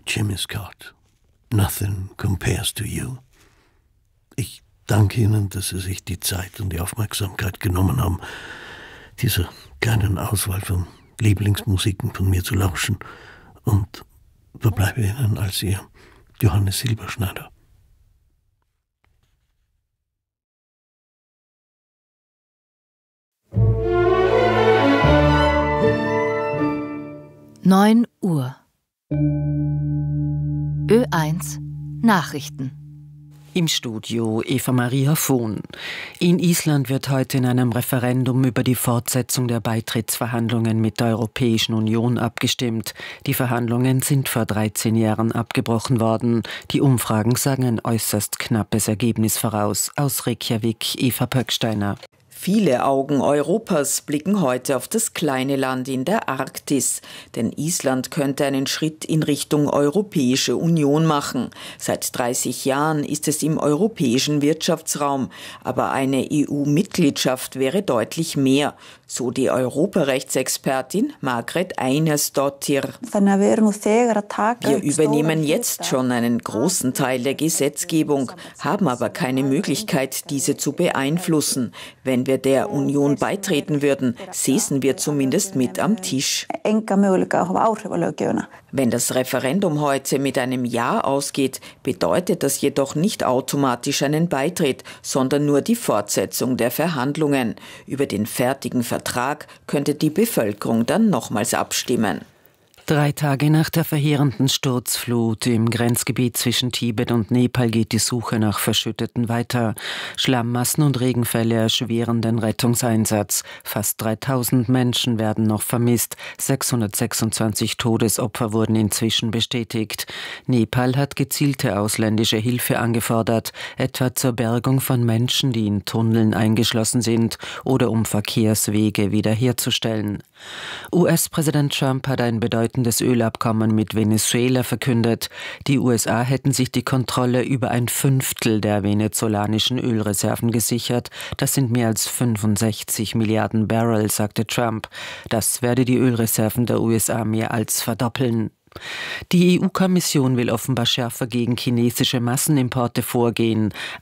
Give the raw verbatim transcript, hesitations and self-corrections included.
Jimmy Scott, nothing compares to you. Ich danke Ihnen, dass Sie sich die Zeit und die Aufmerksamkeit genommen haben, dieser kleinen Auswahl von Lieblingsmusiken von mir zu lauschen, und verbleibe Ihnen als Ihr Johannes Silberschneider. neun Uhr. Ö eins Nachrichten. Im Studio Eva Maria Vohn. In Island wird heute in einem Referendum über die Fortsetzung der Beitrittsverhandlungen mit der Europäischen Union abgestimmt. Die Verhandlungen sind vor dreizehn Jahren abgebrochen worden. Die Umfragen sagen ein äußerst knappes Ergebnis voraus. Aus Reykjavik, Eva Pöcksteiner. Viele Augen Europas blicken heute auf das kleine Land in der Arktis, denn Island könnte einen Schritt in Richtung Europäische Union machen. Seit dreißig Jahren ist es im europäischen Wirtschaftsraum, aber eine E U-Mitgliedschaft wäre deutlich mehr, so die Europarechtsexpertin Margrét Einarsdóttir. Wir übernehmen jetzt schon einen großen Teil der Gesetzgebung, haben aber keine Möglichkeit, diese zu beeinflussen. Wenn wir der Union beitreten würden, säßen wir zumindest mit am Tisch. Wenn das Referendum heute mit einem Ja ausgeht, bedeutet das jedoch nicht automatisch einen Beitritt, sondern nur die Fortsetzung der Verhandlungen. Über den fertigen Vertrag könnte die Bevölkerung dann nochmals abstimmen. Drei Tage nach der verheerenden Sturzflut im Grenzgebiet zwischen Tibet und Nepal geht die Suche nach Verschütteten weiter. Schlammmassen und Regenfälle erschweren den Rettungseinsatz. Fast dreitausend Menschen werden noch vermisst. sechshundertsechsundzwanzig Todesopfer wurden inzwischen bestätigt. Nepal hat gezielte ausländische Hilfe angefordert, etwa zur Bergung von Menschen, die in Tunneln eingeschlossen sind, oder um Verkehrswege wiederherzustellen. U S-Präsident Trump hat ein bedeutendes Ölabkommen mit Venezuela verkündet. Die U S A hätten sich die Kontrolle über ein Fünftel der venezolanischen Ölreserven gesichert. Das sind mehr als fünfundsechzig Milliarden Barrel, sagte Trump. Das werde die Ölreserven der U S A mehr als verdoppeln. Die E U-Kommission will offenbar schärfer gegen chinesische Massenimporte vorgehen.